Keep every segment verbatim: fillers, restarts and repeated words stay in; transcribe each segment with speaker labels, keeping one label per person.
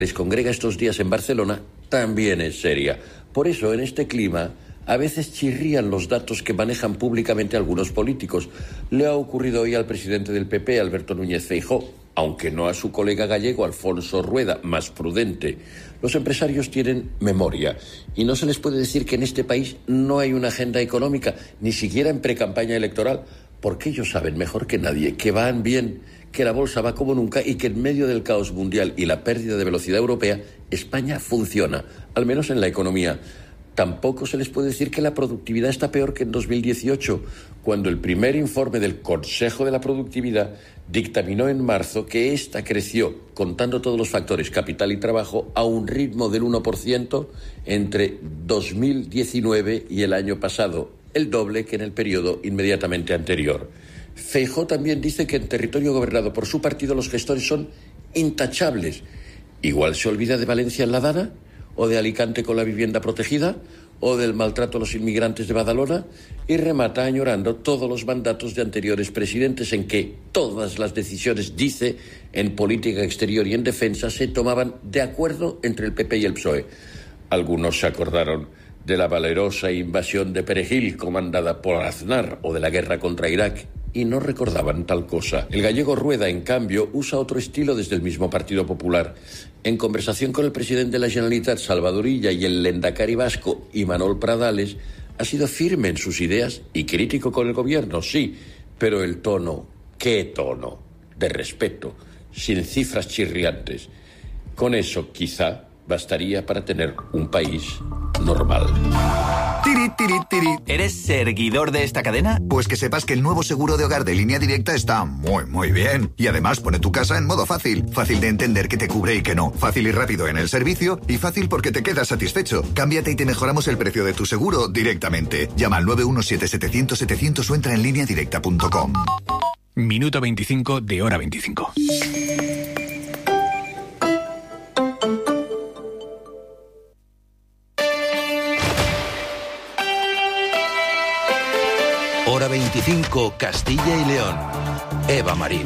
Speaker 1: les congrega estos días en Barcelona también es seria. Por eso, en este clima, a veces chirrían los datos que manejan públicamente algunos políticos. Le ha ocurrido hoy al presidente del P P, Alberto Núñez Feijóo, aunque no a su colega gallego, Alfonso Rueda, más prudente. Los empresarios tienen memoria y no se les puede decir que en este país no hay una agenda económica, ni siquiera en precampaña electoral, porque ellos saben mejor que nadie que van bien, que la bolsa va como nunca y que en medio del caos mundial y la pérdida de velocidad europea, España funciona, al menos en la economía. Tampoco se les puede decir que la productividad está peor que en dos mil dieciocho, cuando el primer informe del Consejo de la Productividad dictaminó en marzo que ésta creció, contando todos los factores, capital y trabajo, a un ritmo del uno por ciento entre dos mil diecinueve y el año pasado, el doble que en el periodo inmediatamente anterior. Feijóo también dice que en territorio gobernado por su partido los gestores son intachables. Igual se olvida de Valencia en la Dana, o de Alicante con la vivienda protegida, o del maltrato a los inmigrantes de Badalona, y remata añorando todos los mandatos de anteriores presidentes en que todas las decisiones, dice, en política exterior y en defensa se tomaban de acuerdo entre el P P y el P S O E. Algunos se acordaron de la valerosa invasión de Perejil comandada por Aznar o de la guerra contra Irak y no recordaban tal cosa. El gallego Rueda, en cambio, usa otro estilo desde el mismo Partido Popular. En conversación con el presidente de la Generalitat, Salvador Illa, y el lehendakari vasco, Imanol Pradales, ha sido firme en sus ideas y crítico con el gobierno, sí, pero el tono, ¿qué tono? De respeto, sin cifras chirriantes. Con eso, quizá, bastaría para tener un país normal.
Speaker 2: Tiri, tiri, tiri.
Speaker 3: ¿Eres seguidor de esta cadena?
Speaker 2: Pues que sepas que el nuevo seguro de hogar de Línea Directa está muy, muy bien. Y además pone tu casa en modo fácil. Fácil de entender qué te cubre y qué no. Fácil y rápido en el servicio. Y fácil porque te quedas satisfecho. Cámbiate y te mejoramos el precio de tu seguro directamente. Llama al nueve uno siete setecientos setecientos o entra en línea directa punto com.
Speaker 4: Minuto veinticinco de hora veinticinco.
Speaker 5: Hora veinticinco, Castilla y León. Eva Marín.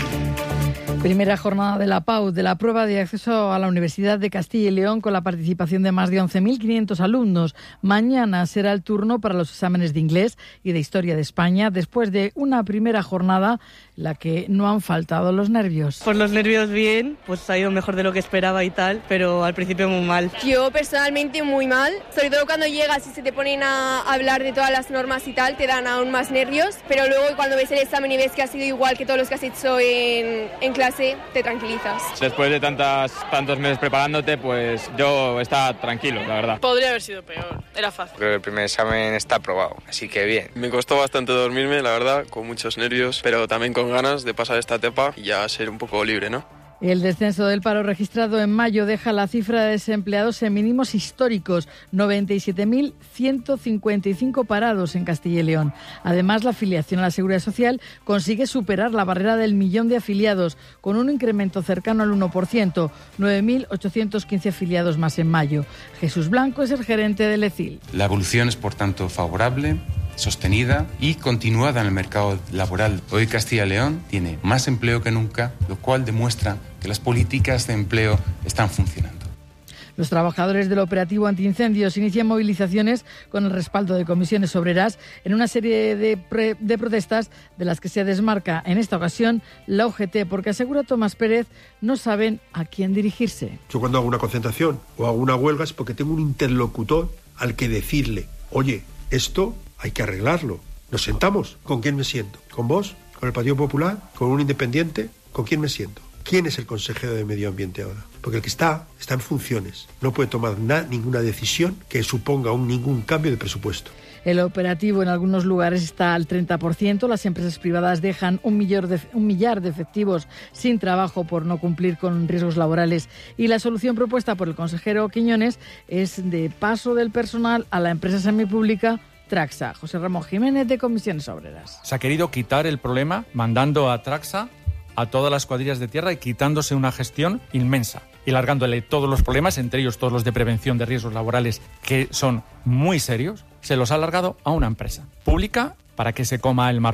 Speaker 6: Primera jornada de la P A U, de la prueba de acceso a la Universidad de Castilla y León, con la participación de más de once mil quinientos alumnos. Mañana será el turno para los exámenes de inglés y de historia de España, después de una primera jornada en la que no han faltado los nervios.
Speaker 7: Por los nervios bien, pues ha ido mejor de lo que esperaba y tal, pero al principio muy mal.
Speaker 8: Yo personalmente muy mal, sobre todo cuando llegas y se te ponen a hablar de todas las normas y tal, te dan aún más nervios, pero luego cuando ves el examen y ves que ha sido igual que todos los que has hecho en, en clase, te tranquilizas.
Speaker 9: Después de tantas, tantos meses preparándote, pues yo estaba tranquilo, la verdad.
Speaker 10: Podría haber sido peor, era fácil.
Speaker 11: Creo que el primer examen está aprobado, así que bien.
Speaker 12: Me costó bastante dormirme, la verdad, con muchos nervios, pero también con ganas de pasar esta etapa y ya ser un poco libre, ¿no?
Speaker 6: El descenso del paro registrado en mayo deja la cifra de desempleados en mínimos históricos, noventa y siete mil ciento cincuenta y cinco parados en Castilla y León. Además, la afiliación a la Seguridad Social consigue superar la barrera del millón de afiliados, con un incremento cercano al uno por ciento, nueve mil ochocientos quince afiliados más en mayo. Jesús Blanco es el gerente del E C I L.
Speaker 13: La evolución es, por tanto, favorable, sostenida y continuada en el mercado laboral. Hoy Castilla y León tiene más empleo que nunca, lo cual demuestra que las políticas de empleo están funcionando.
Speaker 6: Los trabajadores del operativo antiincendios inician movilizaciones con el respaldo de comisiones obreras en una serie de, pre- de protestas de las que se desmarca en esta ocasión la O G T, porque asegura Tomás Pérez no saben a quién dirigirse.
Speaker 14: Yo cuando hago una concentración o hago una huelga es porque tengo un interlocutor al que decirle, oye, esto hay que arreglarlo. Nos sentamos. ¿Con quién me siento? ¿Con vos? ¿Con el Partido Popular? ¿Con un independiente? ¿Con quién me siento? ¿Quién es el consejero de Medio Ambiente ahora? Porque el que está, está en funciones. No puede tomar na, ninguna decisión que suponga un, ningún cambio de presupuesto.
Speaker 6: El operativo en algunos lugares está al treinta por ciento. Las empresas privadas dejan un millar, de, un millar de efectivos sin trabajo por no cumplir con riesgos laborales. Y la solución propuesta por el consejero Quiñones es de paso del personal a la empresa semipública Traxa. José Ramón Jiménez, de Comisiones Obreras.
Speaker 15: Se ha querido quitar el problema mandando a Traxa a todas las cuadrillas de tierra y quitándose una gestión inmensa y largándole todos los problemas, entre ellos todos los de prevención de riesgos laborales, que son muy serios, se los ha alargado a una empresa pública para que se coma el marrón.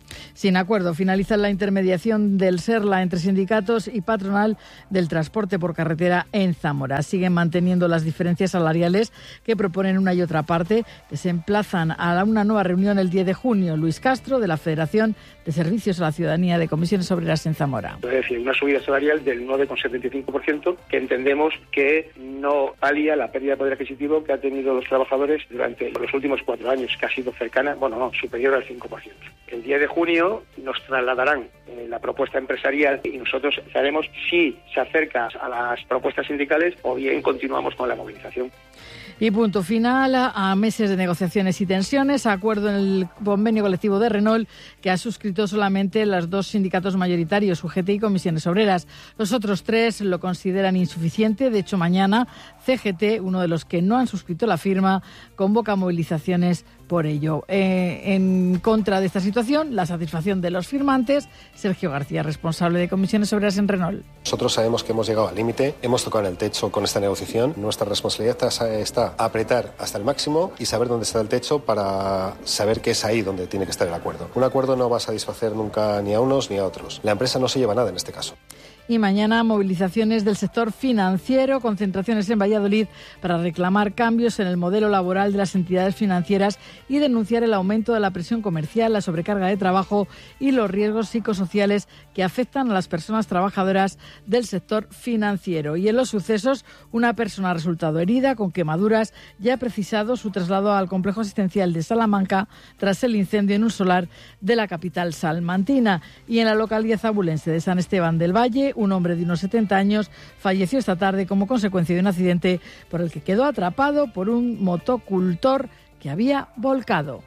Speaker 6: Sin acuerdo, finaliza la intermediación del SERLA entre sindicatos y patronal del transporte por carretera en Zamora. Siguen manteniendo las diferencias salariales que proponen una y otra parte, que se emplazan a una nueva reunión el diez de junio. Luis Castro, de la Federación de Servicios a la Ciudadanía de Comisiones Obreras en Zamora.
Speaker 16: Es decir, una subida salarial del nueve coma setenta y cinco por ciento que entendemos que no palia la pérdida de poder adquisitivo que han tenido los trabajadores durante los últimos cuatro años, que ha sido cercana, bueno, no, superior al cinco por ciento. El diez de junio nos trasladarán eh, la propuesta empresarial y nosotros haremos si se acerca a las propuestas sindicales o bien continuamos con la movilización.
Speaker 6: Y punto final a meses de negociaciones y tensiones, acuerdo en el convenio colectivo de Renault que ha suscrito solamente los dos sindicatos mayoritarios, U G T y Comisiones Obreras. Los otros tres lo consideran insuficiente. De hecho, mañana C G T, uno de los que no han suscrito la firma, convoca movilizaciones por ello. Eh, en contra de esta situación, la satisfacción de los firmantes. Sergio García, responsable de Comisiones Obreras en Renault.
Speaker 17: Nosotros sabemos que hemos llegado al límite, hemos tocado en el techo con esta negociación. Nuestra responsabilidad está apretar hasta el máximo y saber dónde está el techo para saber que es ahí donde tiene que estar el acuerdo. Un acuerdo no va a satisfacer nunca ni a unos ni a otros. La empresa no se lleva nada en este caso.
Speaker 6: Y mañana movilizaciones del sector financiero, concentraciones en Valladolid para reclamar cambios en el modelo laboral de las entidades financieras y denunciar el aumento de la presión comercial, la sobrecarga de trabajo y los riesgos psicosociales que afectan a las personas trabajadoras del sector financiero. Y en los sucesos, una persona ha resultado herida con quemaduras y ha precisado su traslado al complejo asistencial de Salamanca tras el incendio en un solar de la capital salmantina. Y en la localidad abulense de San Esteban del Valle, un hombre de unos setenta años falleció esta tarde como consecuencia de un accidente por el que quedó atrapado por un motocultor que había volcado.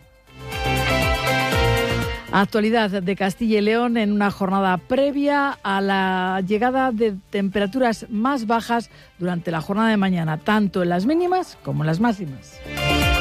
Speaker 6: Actualidad de Castilla y León en una jornada previa a la llegada de temperaturas más bajas durante la jornada de mañana, tanto en las mínimas como en las máximas.